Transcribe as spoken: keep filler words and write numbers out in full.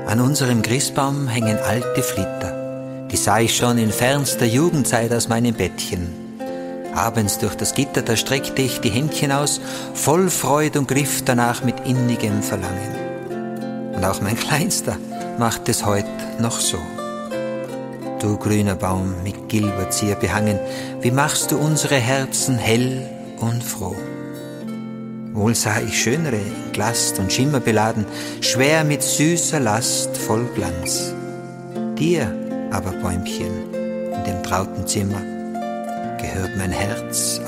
An unserem Christbaum hängen alte Flitter. Die sah ich schon in fernster Jugendzeit aus meinem Bettchen. Abends durch das Gitter, da streckte ich die Händchen aus, voll Freud und griff danach mit innigem Verlangen. Und auch mein Kleinster macht es heut noch so. Du grüner Baum mit Gilberzier behangen, wie machst du unsere Herzen hell und froh? Wohl sah ich schönere, in Glast und Schimmer beladen, schwer mit süßer Last voll Glanz. Dir aber, Bäumchen, in dem trauten Zimmer, gehört mein Herz